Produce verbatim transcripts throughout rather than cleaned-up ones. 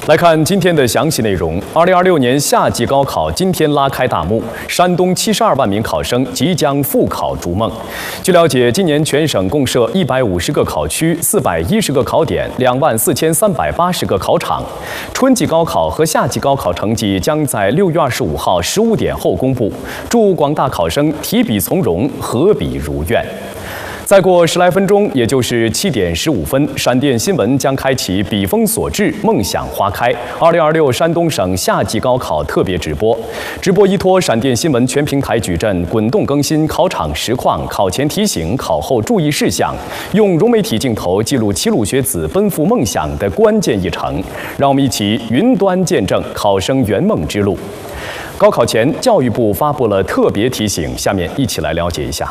来看今天的详细内容。二零二六年夏季高考今天拉开大幕，山东七十二万名考生即将复考逐梦。据了解，今年全省共设一百五十个考区、四百一十个考点、两万四千三百八十个考场。春季高考和夏季高考成绩将在六月二十五号十五点后公布。祝广大考生提笔从容，合笔如愿。 再过十来分钟，也就是七点十五分，闪电新闻将开启“笔锋所至，梦想花开”二零二六山东省夏季高考特别直播。直播依托闪电新闻全平台矩阵，滚动更新考场实况、考前提醒、考后注意事项，用融媒体镜头记录齐鲁学子奔赴梦想的关键一程。让我们一起云端见证考生圆梦之路。高考前，教育部发布了特别提醒，下面一起来了解一下。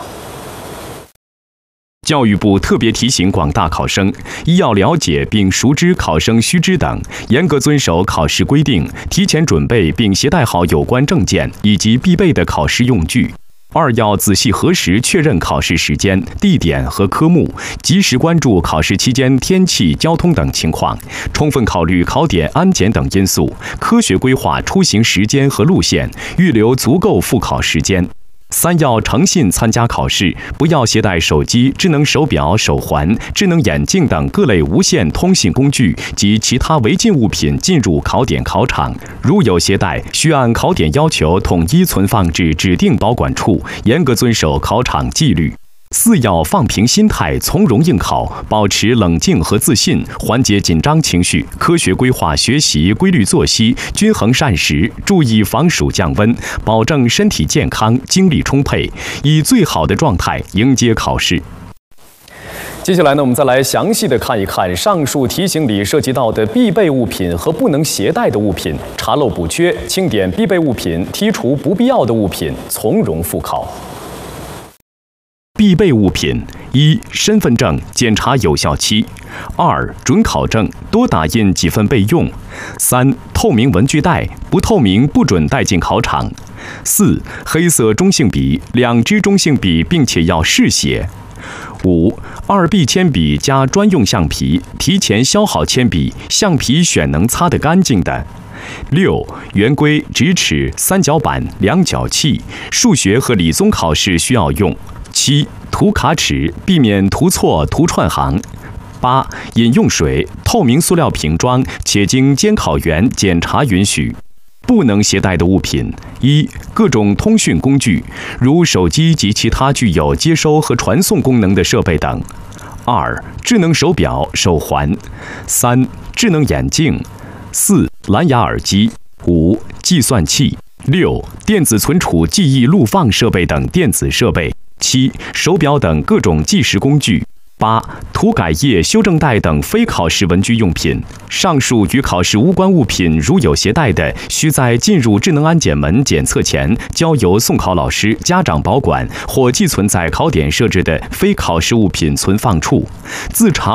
教育部特别提醒广大考生：一要了解并熟知考生须知等，严格遵守考试规定，提前准备并携带好有关证件以及必备的考试用具；二要仔细核实确认考试时间、地点和科目，及时关注考试期间天气、交通等情况，充分考虑考点安检等因素，科学规划出行时间和路线，预留足够复考时间。 三要诚信参加考试，不要携带手机、智能手表、手环、智能眼镜等各类无线通信工具及其他违禁物品进入考点考场。如有携带，需按考点要求统一存放至指定保管处，严格遵守考场纪律。 四要放平心态，从容应考，保持冷静和自信，缓解紧张情绪，科学规划学习，规律作息，均衡膳食，注意防暑降温，保证身体健康、精力充沛，以最好的状态迎接考试。 接下来呢，我们再来详细的看一看上述题型里涉及到的必备物品和不能携带的物品，查漏补缺，清点必备物品，剔除不必要的物品，从容复考。 必备物品：一、身份证检查有效期；二、准考证多打印几份备用；三、透明文具袋，不透明不准带进考场；四、黑色中性笔，两支中性笔并且要试写；五、二 B 铅笔加专用橡皮，提前削好铅笔，橡皮选能擦得干净的。 六、圆规、直尺、三角板、量角器，数学和理综考试需要用。七、涂卡尺，避免涂错、涂串行。八、饮用水，透明塑料瓶装，且经监考员检查允许。不能携带的物品：一、各种通讯工具，如手机及其他具有接收和传送功能的设备等；二、智能手表、手环；三、智能眼镜；四、蓝牙耳机；五、计算器；六、电子存储、记忆录放设备等电子设备；七、手表等各种计时工具；八、涂改液、修正带等非考试文具用品。上述与考试无关物品，如有携带的，需在进入智能安检门检测前，交由送考老师、家长保管，或寄存在考点设置的非考试物品存放处。自查